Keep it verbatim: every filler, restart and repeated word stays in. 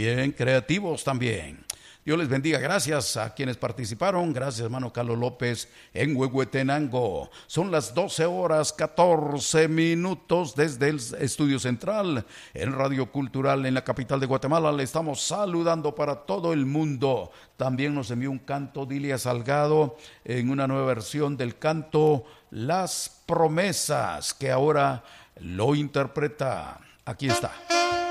bien creativos también. Dios les bendiga, gracias a quienes participaron, gracias hermano Carlos López en Huehuetenango. Son las doce horas catorce minutos desde el estudio central en Radio Cultural en la capital de Guatemala. Le estamos saludando para todo el mundo. También nos envió un canto Dilia Salgado en una nueva versión del canto Las Promesas, que ahora lo interpreta. Aquí está.